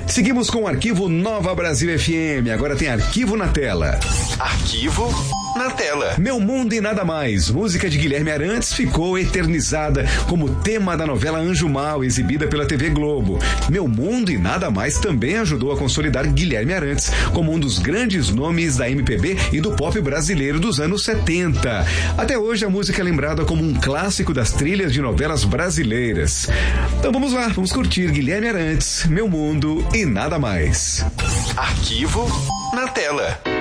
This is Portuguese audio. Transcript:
Seguimos com o Arquivo Nova Brasil FM. Agora tem Arquivo na Tela. Arquivo na Tela. Meu Mundo e Nada Mais, música de Guilherme Arantes, ficou eternizada como tema da novela Anjo Mal, exibida pela TV Globo. Meu Mundo e Nada Mais também ajudou a consolidar Guilherme Arantes como um dos grandes nomes da MPB e do pop brasileiro dos anos 70. Até hoje a música é lembrada como um clássico das trilhas de novelas brasileiras. Então vamos lá, vamos curtir Guilherme Arantes, Meu Mundo e Nada Mais. Arquivo na Tela.